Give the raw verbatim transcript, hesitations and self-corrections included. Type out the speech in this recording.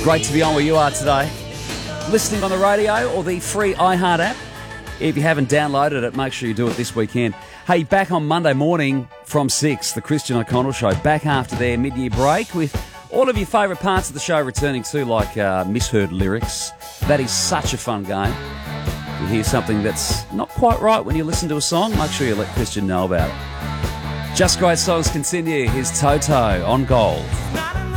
Great to be on where you are today. Listening on the radio or the free iHeart app. If you haven't downloaded it, make sure you do it this weekend. Hey, back on Monday morning from six, the Christian O'Connell Show. Back after their mid-year break with all of your favourite parts of the show returning too, like uh, misheard lyrics. That is such a fun game. You hear something that's not quite right when you listen to a song, make sure you let Christian know about it. Just Great Songs continue. Here's Toto on Gold.